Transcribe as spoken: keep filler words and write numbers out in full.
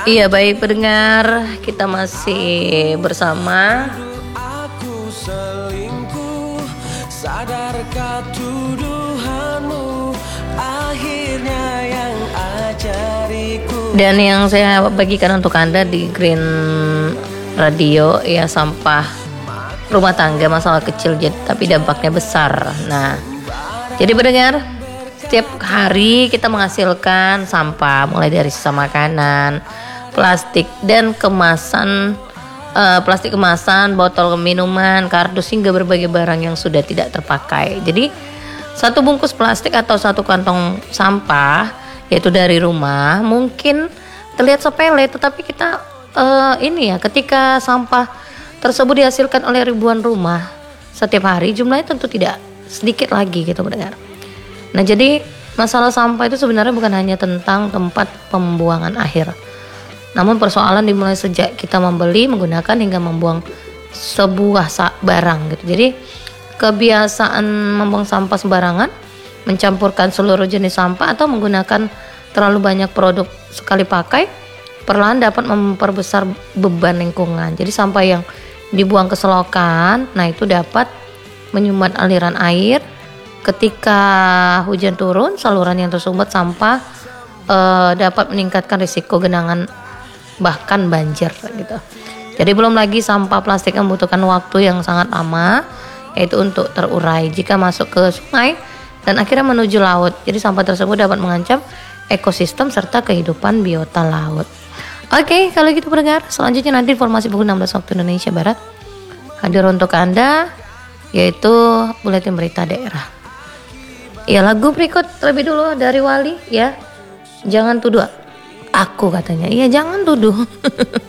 Iya baik pendengar, kita masih bersama. Aku selingkuh, sadarkah tuduhanmu akhirnya yang ajariku. Dan yang saya bagikan untuk Anda di Green Radio ya, sampah rumah tangga masalah kecil tapi dampaknya besar. Nah, jadi pendengar, setiap hari kita menghasilkan sampah mulai dari sisa makanan, plastik dan kemasan, uh, plastik kemasan, botol minuman, kardus hingga berbagai barang yang sudah tidak terpakai. Jadi satu bungkus plastik atau satu kantong sampah yaitu dari rumah mungkin terlihat sepele, tetapi kita uh, ini ya, ketika sampah tersebut dihasilkan oleh ribuan rumah setiap hari, jumlahnya tentu tidak sedikit lagi gitu mendengar. Nah, jadi masalah sampah itu sebenarnya bukan hanya tentang tempat pembuangan akhir, namun persoalan dimulai sejak kita membeli, menggunakan hingga membuang sebuah barang gitu. Jadi kebiasaan membuang sampah sembarangan, mencampurkan seluruh jenis sampah atau menggunakan terlalu banyak produk sekali pakai perlahan dapat memperbesar beban lingkungan. Jadi sampah yang dibuang ke selokan, nah itu dapat menyumbat aliran air. Ketika hujan turun, saluran yang tersumbat sampah eh, dapat meningkatkan risiko genangan bahkan banjir gitu. Jadi belum lagi sampah plastik yang membutuhkan waktu yang sangat lama, yaitu untuk terurai jika masuk ke sungai dan akhirnya menuju laut. Jadi sampah tersebut dapat mengancam ekosistem serta kehidupan biota laut. Oke, kalau gitu pendengar, selanjutnya nanti informasi pukul enam belas waktu Indonesia Barat hadir untuk Anda, yaitu buletin berita daerah. Ya, lagu berikut terlebih dulu dari Wali ya. Jangan tuduh aku katanya. Iya, jangan tuduh.